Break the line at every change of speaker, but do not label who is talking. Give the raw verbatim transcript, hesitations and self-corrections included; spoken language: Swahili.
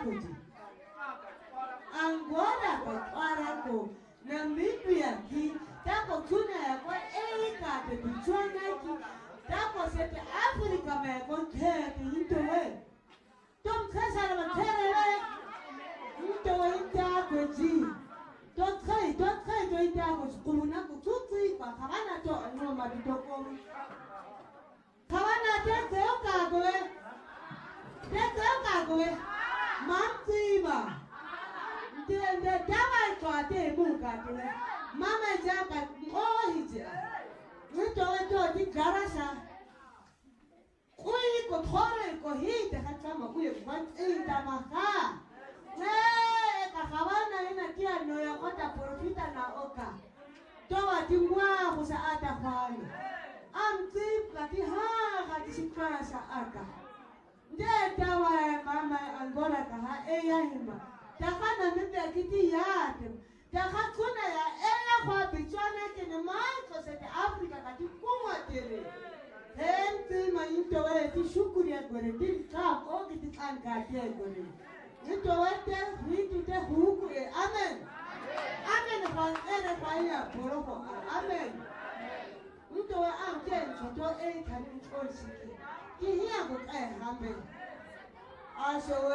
kuti Angola kwa kwarako Namibia ki tako kuna ya kwa eika te bichwana ki tako sete Afrika me kwa kete intowe tom kasa na kere we intowe intako ji tot kai tot kai to intako kumuna kututi kwa kawana to ngoma bitoko kawana te te okagoe te te okagoe mamtiba the the dama kwa te buka te mama jaka oh hija nito to di garasa kui ko thore ko hita kama kuye kwan inda maka we ka kawana ina kia no ya kota profita na oka toa tingwa kusaata fani amtip kati ha kati sikasa aka ndeta wa mama Angola ka ha eya hima takana nende kiti yate takakuna ya ela kwa bichwana kene maiko sete Afrika kati kumwa tere henti ma into wale ti shukuri ya gore ti ka o kiti angati ya gore into wate hitu te huku e amen amen kwa ene kwa ya poroko amen into wa amke nchoto e kani nchosi ki hiya ko e amen aso